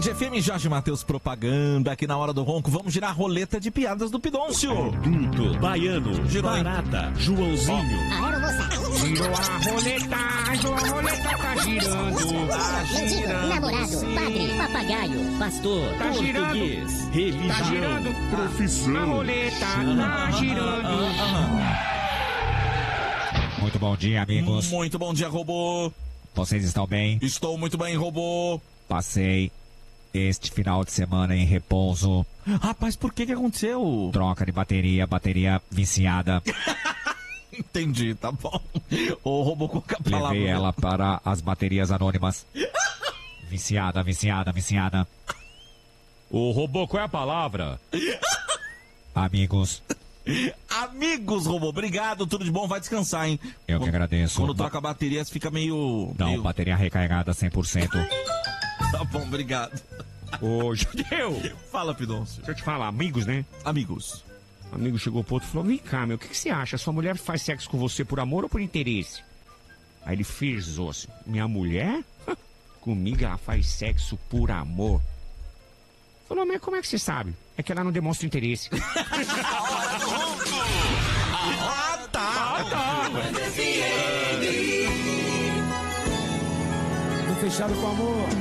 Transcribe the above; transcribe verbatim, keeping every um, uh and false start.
Band F M, Jorge Matheus propaganda aqui na hora do ronco. Vamos girar a roleta de piadas do Pidôncio. Adulto, baiano, Girou, hein? barata, Joãozinho. Agora moça. Girou a roleta, a roleta tá girando. Tá Mendigo, namorado, padre, Papagaio, pastor, Tá girando. português, Tá religião. girando. Profissão. A roleta tá girando. Muito bom dia, amigos. Muito bom dia, robô. Vocês estão bem? Estou muito bem, robô. Passei este final de semana em repouso. Rapaz, por que que aconteceu? Troca de bateria, bateria viciada. Entendi, tá bom. O robô com a palavra. Levei ela para as baterias anônimas. Viciada, viciada, viciada. O robô, qual é a palavra? Amigos, Amigos, robô, obrigado, tudo de bom, vai descansar, hein? eu que Quando- agradeço. Quando troca a bateria, fica meio... Não, meio... bateria recarregada cem por cento. Tá bom, obrigado. Ô, Judeu, Fala, Pidôncio. deixa eu te falar, amigos, né? Amigos. Um amigo chegou pro outro e falou, vem cá, meu, o que, que você acha? Sua mulher faz sexo com você por amor ou por interesse? Aí ele frisou assim, minha mulher? Comigo ela faz sexo por amor. Falou, mas como é que você sabe? É que ela não demonstra interesse. Ah, tá. Ah, tá. Tô fechado com amor.